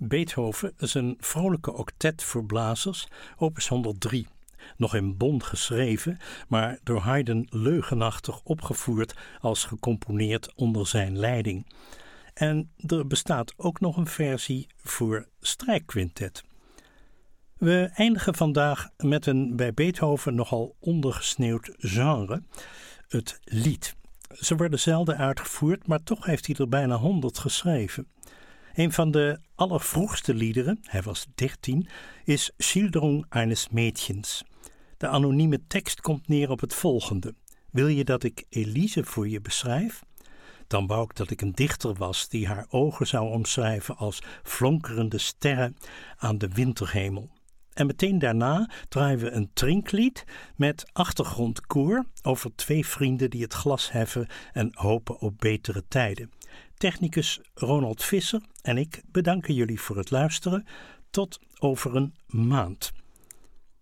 Beethoven is een vrolijke octet voor blazers, opus 103. Nog in Bonn geschreven, maar door Haydn leugenachtig opgevoerd als gecomponeerd onder zijn leiding. En er bestaat ook nog een versie voor strijkquintet. We eindigen vandaag met een bij Beethoven nogal ondergesneeuwd genre, het lied. Ze worden zelden uitgevoerd, maar toch heeft hij er bijna 100 geschreven. Een van de allervroegste liederen, hij was 13, is Schilderung eines Mädchens. De anonieme tekst komt neer op het volgende. Wil je dat ik Elise voor je beschrijf? Dan wou ik dat ik een dichter was die haar ogen zou omschrijven als flonkerende sterren aan de winterhemel. En meteen daarna draaien we een trinklied met achtergrondkoor over 2 vrienden die het glas heffen en hopen op betere tijden. Technicus Ronald Visser en ik bedanken jullie voor het luisteren. Tot over een maand.